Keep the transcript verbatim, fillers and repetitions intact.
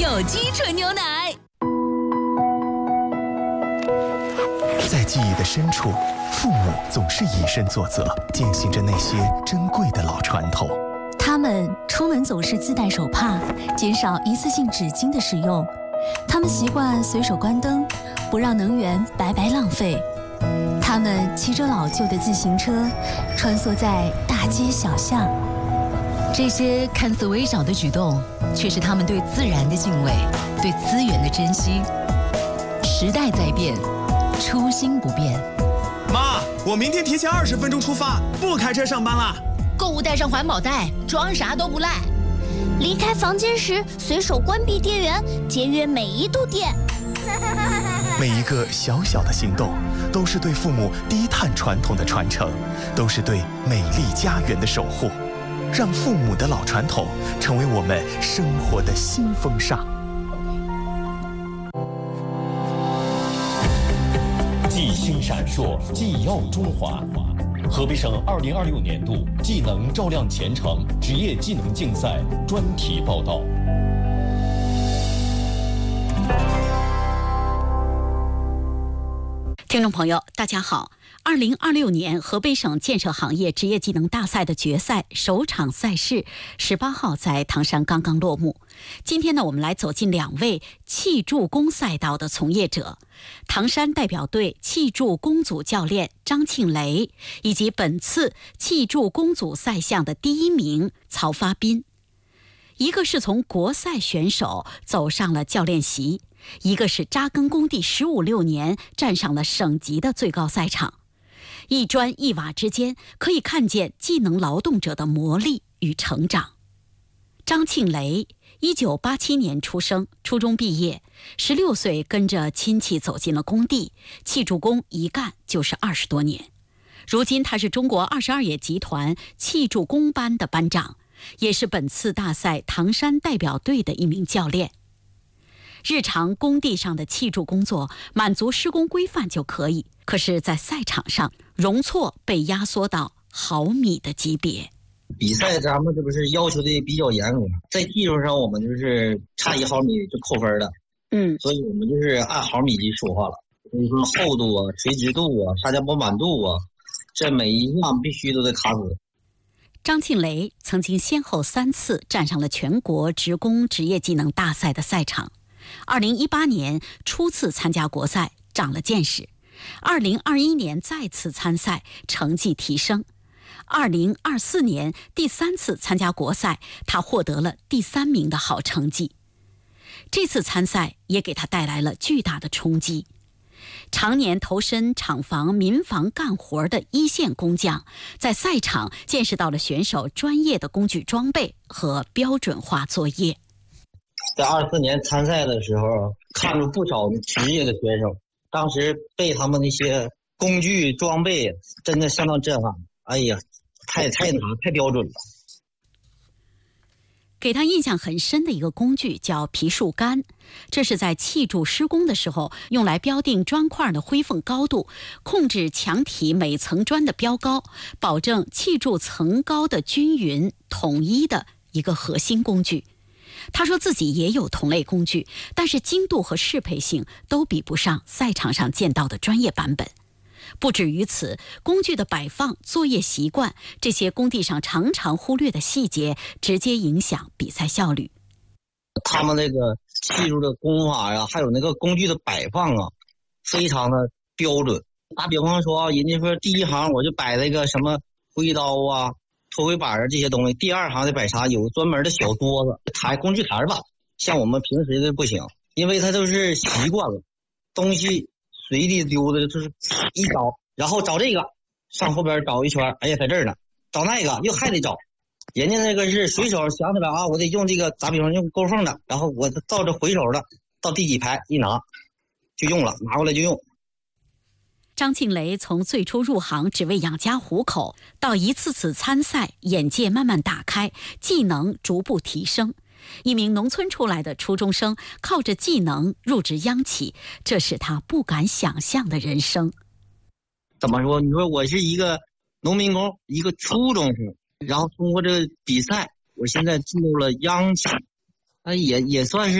有机纯牛奶。 在记忆的深处，父母总是以身作则，践行着那些珍贵的老传统。 他们出门总是自带手帕，减少一次性纸巾的使用。他们习惯随手关灯，不让能源白白浪费。他们骑着老旧的自行车，穿梭在大街小巷。 这些看似微小的举动，却是他们对自然的敬畏，对资源的珍惜。时代在变，初心不变。 妈，我明天提前二十分钟出发，不开车上班了。 购物带上环保袋，装啥都不赖。 离开房间时，随手关闭电源，节约每一度电。 每一个小小的行动，都是对父母低碳传统的传承，都是对美丽家园的守护。让父母的老传统成为我们生活的新风尚。 技星闪烁，技耀中华。河北省二零二六年度技能照亮前程职业技能竞赛专题报道。 听众朋友，大家好。二零二六年河北省建设行业职业技能大赛的决赛首场赛事十八号在唐山刚刚落幕。今天呢，我们来走进两位砌筑工赛道的从业者，唐山代表队砌筑工组教练张庆雷，以及本次砌筑工组赛项的第一名曹发斌。一个是从国赛选手走上了教练席，一个是扎根工地十五六年，站上了省级的最高赛场。一砖一瓦之间，可以看见技能劳动者的磨砺与成长。张庆雷，一九八七年出生，初中毕业，十六岁跟着亲戚走进了工地，砌筑工一干就是二十多年。如今他是中国二十二野集团砌筑工班的班长，也是本次大赛唐山代表队的一名教练。日常工地上的砌筑工作满足施工规范就可以，可是在赛场上容错被压缩到毫米的级别。 比赛咱们这不是要求的比较严格，在技术上我们就是差一毫米就扣分了，嗯，所以我们就是按毫米级说话了。比如说厚度啊、垂直度啊、沙浆饱满度啊，这每一项必须都得卡死。 张庆雷曾经先后三次站上了全国职工职业技能大赛的赛场。二零一八年初次参加国赛，长了见识；二零二一年再次参赛，成绩提升；二零二四年第三次参加国赛，他获得了第三名的好成绩。这次参赛也给他带来了巨大的冲击。常年投身厂房、民房干活的一线工匠，在赛场见识到了选手专业的工具装备和标准化作业。 在二四年参赛的时候，看着不少职业的选手，当时被他们那些工具装备真的相当震撼。哎呀，太太难，太标准了。 给他印象很深的一个工具叫皮树杆，这是在砌筑施工的时候用来标定砖块的灰缝高度，控制墙体每层砖的标高，保证砌筑层高的均匀统一的一个核心工具。他说自己也有同类工具，但是精度和适配性都比不上赛场上见到的专业版本。不止于此，工具的摆放、作业习惯，这些工地上常常忽略的细节，直接影响比赛效率。 他们那个砌筑的工法呀，还有那个工具的摆放啊，非常的标准。打比方说，人家说第一行我就摆了一个什么挥刀啊、拖灰板啊这些东西，第二行得摆啥？有专门的小桌子、台工具台吧。像我们平时的不行，因为他都是习惯了，东西随地丢的，就是一找，然后找这个，上后边找一圈，哎呀，在这儿呢，找那个又还得找。人家那个是随手想起来啊，我得用这个，打比方用钩缝的，然后我照着回手的，到第几排一拿就用了，拿过来就用。 张庆雷从最初入行只为养家糊口，到一次次参赛，眼界慢慢打开，技能逐步提升。一名农村出来的初中生，靠着技能入职央企，这是他不敢想象的人生。 怎么说？你说我是一个农民工，一个初中生，然后通过这个比赛，我现在进入了央企，啊，也也算是